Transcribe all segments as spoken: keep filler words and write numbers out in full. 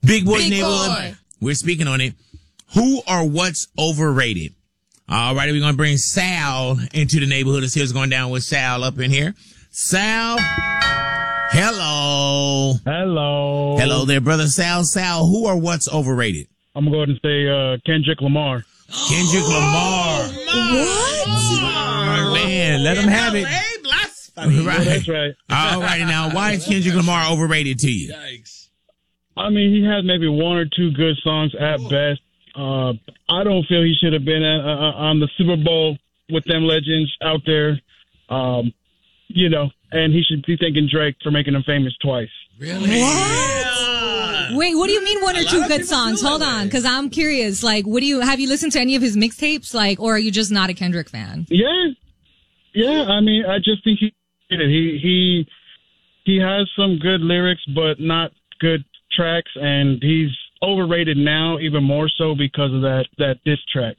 Big Boy's Big Neighborhood. Boy. We're speaking on it. Who or what's overrated? All right, we're going to bring Sal into the neighborhood. Let's see what's going down with Sal up in here. Sal. Hello. Hello. Hello there, brother Sal. Sal, who or what's overrated? I'm going to go ahead and say uh, Kendrick Lamar. Kendrick Lamar. What? Oh, man, let him have it. Yeah, Right. that's right. All right, now, why is Kendrick Lamar overrated to you? Yikes. I mean, he has maybe one or two good songs at best. Uh, I don't feel he should have been uh, uh, on the Super Bowl with them legends out there. Um, you know, and he should be thanking Drake for making him famous twice. Really? What? Wait, what do you mean one or A lot two of good people songs? feel Hold that on, way. because I'm curious. Like, what do you have you listened to any of his mixtapes? Like, or are you just not a Kendrick fan? Yeah, yeah. I mean, I just think he did it. He he he has some good lyrics, but not good tracks, and he's overrated now, even more so because of that that diss track.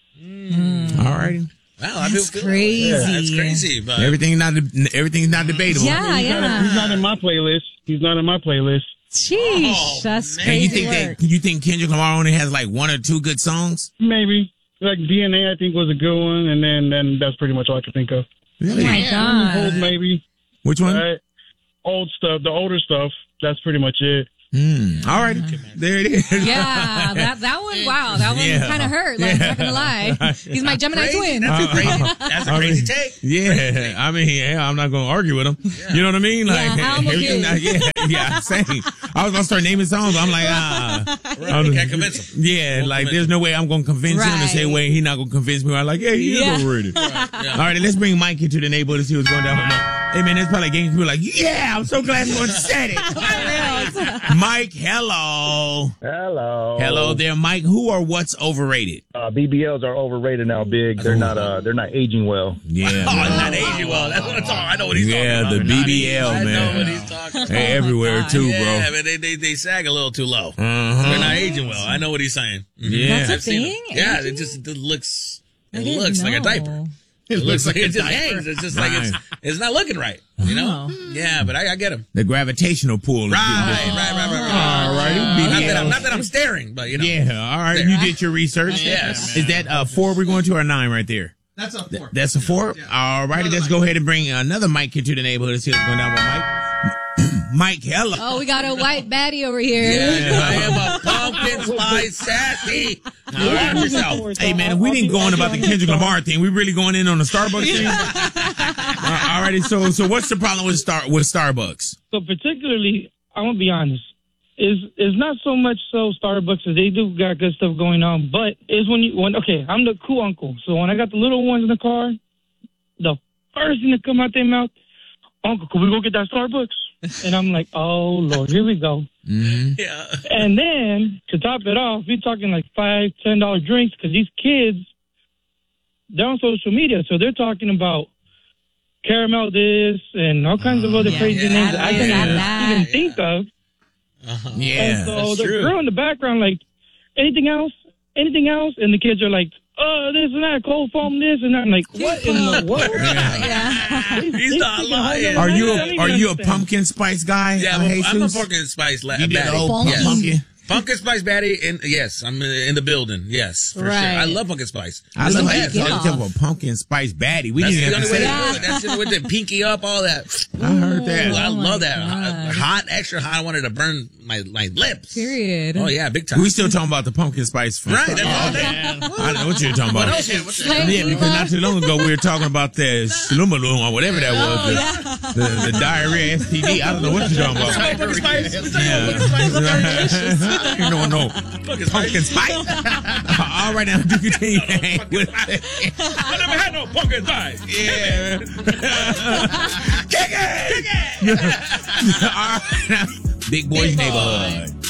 All right. Wow, I That's feel crazy. Yeah, that's crazy. But Everything's not, everything's not debatable. Yeah, He's, not in, he's not yeah. in my playlist. He's not in my playlist. Sheesh, Oh, that's man. And crazy you think work. that, you think Kendrick Lamar only has like one or two good songs? Maybe like D N A, I think was a good one, and then then that's pretty much all I can think of. Really? Oh my Old God. maybe. Which one? Right? Old stuff, the older stuff. That's pretty much it. Hmm. All right. There it is. Yeah, that that one. Wow, that one Yeah. kind of hurt. Like, not gonna lie, he's my Gemini crazy. twin. That's a crazy. Uh, That's a I crazy mean, take. Yeah, I mean, yeah, I'm not going to argue with him. You know what I mean? Like, Yeah, I'm okay. everything that- yeah, yeah, same. I was going to start naming songs, but I'm like, ah. Right, you can't convince him. Yeah, Won't like, convince there's him. no way I'm going to convince him the Right. same way he's not going to convince me. I'm like, yeah, he Yeah. is overrated. Yeah. All right, let's bring Mike into the neighborhood to see what's going down with Mike. Hey, man, there's probably like games people are like, yeah, I'm so glad someone said it. Mike, hello. Hello. Hello there, Mike. Who or what's overrated? Uh, B B Ls are overrated now, big. They're not. Uh, they're not aging well. Yeah. Oh, man. not aging well. That's what I'm talking. I know what he's Yeah, talking the about. B B L, I man. know what he's talking about. They everywhere too, Yeah, bro. but they, they they sag a little too low. Uh-huh. They're not aging well. I know what he's saying. Mhm. Yeah. That's a I've seen thing? it. Yeah, Aging? it just it looks I it didn't looks like a know. diaper. It looks like it just hangs. It's just like it's it's not looking right. You know? Oh. Yeah, but I, I get him. The gravitational pull. is Right, getting right, different. right, right, right. All righty. Not B B that, I'm, Ls. not that I'm staring, but you know. Yeah, all right. There. You did your research. Yes. Is that uh, four we're going to or nine right there? That's a four. That's a four? All righty. Let's go ahead and bring another Mike into the neighborhood and see what's going down with Mike. Mike, hello. Oh, we got a white baddie over here. Yeah, I am a pumpkin spice sassy. Now watch yourself. Hey, man, we didn't go on about the Kendrick Lamar thing. We really going in on the Starbucks thing? uh, all righty. So, so what's the problem with Star with Starbucks? So particularly, I want to be honest, is is not so much so Starbucks as they do got good stuff going on, but is when you when okay, I'm the cool uncle. So when I got the little ones in the car, the first thing that come out their mouth, Uncle, can we go get that Starbucks? And I'm like, oh Lord, here we go. Mm-hmm. Yeah. And then to top it off, we're talking like five, ten dollar drinks because these kids, they're on social media, so they're talking about caramel this and all kinds of other Yeah, crazy yeah, names that I yeah, can't yeah. even think of. Uh-huh. Yeah. And so that's the true. girl in the background, like, anything else? Anything else? And the kids are like, oh, this and that, cold foam this and that. I'm like, what in the world? Yeah. He's not lying. Are you I don't a, even are you a understand. pumpkin spice guy? Yeah, uh, I'm, a- I'm a Jesus? pumpkin spice la- You did the baddie. whole Pumpkin. pumpkin. Pumpkin spice baddie, and yes, I'm in, in the building. Yes, for Right. sure. I love pumpkin spice. I It's love the how you best. Get talk off. about pumpkin spice baddie. We That's didn't the have to only way say to that. do it. That's it with the pinky up, all that. I heard that. Ooh, I Oh my love that. God. Hot, extra hot. I wanted to burn my, my lips. Period. Oh, yeah, big time. We still talking about the pumpkin spice from Right, Star- that's all Oh, that. I know what you're talking What about. else? What's the- Slay Yeah, because not too long ago we were talking about the shlumalum or whatever that was, the, the, the diarrhea S T D. I don't know what you're talking about. Pumpkin spice. Let's talk Yeah. about pumpkin spice. You don't know Pumpkin spice. pumpkin spice. All right, now do continue to hang with it. I never had no pumpkin spice. Yeah. Kick it! Kick it! All right, now, Big Boy's Neighborhood.